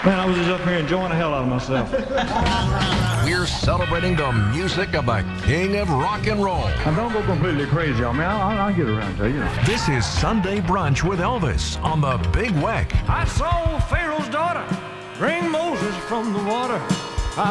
Man, I was just up here enjoying the hell out of myself. We're celebrating the music of the king of rock and roll. And don't go completely crazy on me. I'll get around to you. This is Sunday Brunch with Elvis on the Big Weck. I saw Pharaoh's daughter bring Moses from the water.